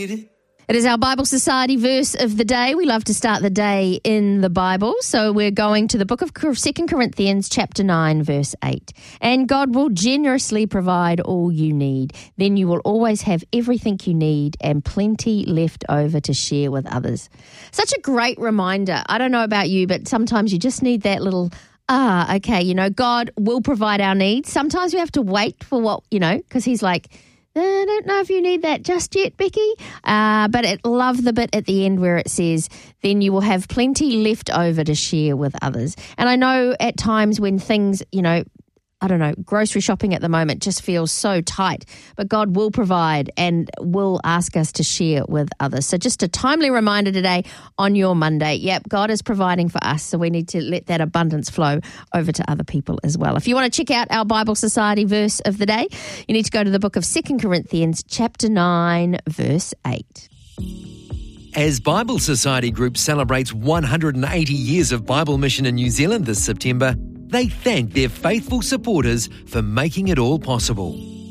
need it. It is our Bible Society verse of the day. We love to start the day in the Bible. So we're going to the book of 2 Corinthians chapter 9, verse 8. And God will generously provide all you need. Then you will always have everything you need and plenty left over to share with others. Such a great reminder. I don't know about you, but sometimes you just need that little, okay, God will provide our needs. Sometimes we have to wait for because he's like, I don't know if you need that just yet, Becky. But I love the bit at the end where it says, then you will have plenty left over to share with others. And I know at times when things, grocery shopping at the moment just feels so tight, but God will provide and will ask us to share with others. So just a timely reminder today on your Monday. Yep, God is providing for us, so we need to let that abundance flow over to other people as well. If you want to check out our Bible Society verse of the day, you need to go to the book of 2 Corinthians chapter 9, verse 8. As Bible Society Group celebrates 180 years of Bible mission in New Zealand this September, they thank their faithful supporters for making it all possible.